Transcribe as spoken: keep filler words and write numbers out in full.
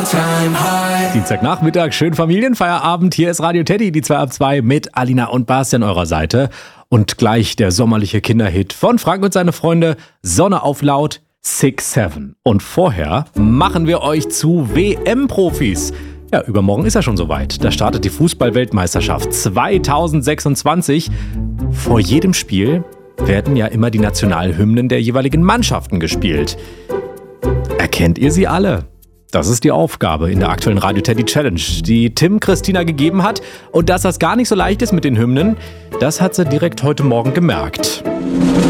Dienstagnachmittag, schön Familienfeierabend. Hier ist Radio Teddy, die zwei ab zwei mit Alina und Basti an eurer Seite. Und gleich der sommerliche Kinderhit von Frank und seine Freunde, Sonne auf laut, six seven. Und vorher machen wir euch zu W M-Profis. Ja, übermorgen ist ja schon soweit. Da startet die Fußball-Weltmeisterschaft zwanzig sechsundzwanzig. Vor jedem Spiel werden ja immer die Nationalhymnen der jeweiligen Mannschaften gespielt. Erkennt ihr sie alle? Das ist die Aufgabe in der aktuellen Radio Teddy Challenge, die Tim Christina gegeben hat. Und dass das gar nicht so leicht ist mit den Hymnen, das hat sie direkt heute Morgen gemerkt.